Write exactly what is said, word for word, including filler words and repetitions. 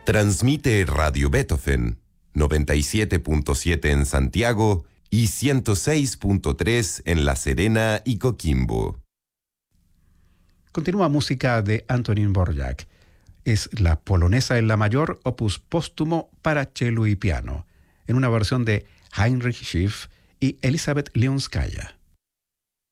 Transmite Radio Beethoven, noventa y siete punto siete en Santiago y ciento seis punto tres en La Serena y Coquimbo. Continúa música de Antonín Dvořák. Es la polonesa en la mayor, opus póstumo para cello y piano, en una versión de Heinrich Schiff y Elisabeth Leonskaya.